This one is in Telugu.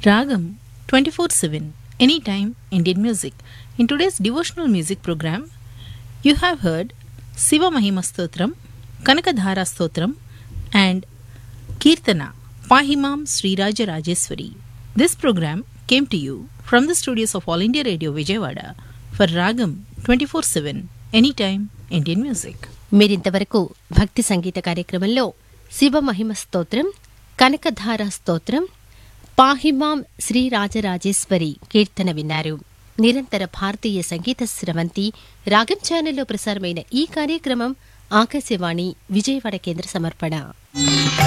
Ragam 24/7 Anytime Indian Music. In today's devotional music program, you have heard Siva Mahima Stotram, Kanakadhara Stotram, and Kirtana Pahimam Sri Raja Rajeswari. This program came to you from the studios of All India Radio Vijayawada for Ragam 24/7 Anytime Indian Music. మీరింతవరకు భక్తి సంగీత కార్యక్రమంలో శివ మహిమ స్తోత్రం, కనకధార స్తోత్రం, పాహిమాం శ్రీ రాజరాజేశ్వరి కీర్తన విన్నారు. నిరంతర భారతీయ సంగీత స్రవంతి రాగం ఛానల్లో ప్రసారమైన ఈ కార్యక్రమం ఆకాశవాణి విజయవాడ కేంద్ర సమర్పణ.